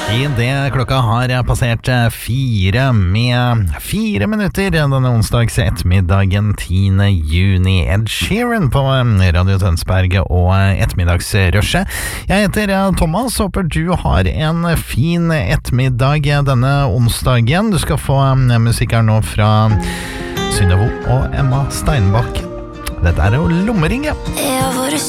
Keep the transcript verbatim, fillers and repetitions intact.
Det klokka har passert fire med fire minutter denne onsdags ettermiddagen tiende juni. Ed Sheeran på Radio Tønsberg og ettermiddagsrushet. Jeg heter Thomas, håper du har en fin ettermiddag denne onsdagen. Du skal få musikk her nå fra Synnøve og Emma Steinbakk. Dette er jo Lommeringe.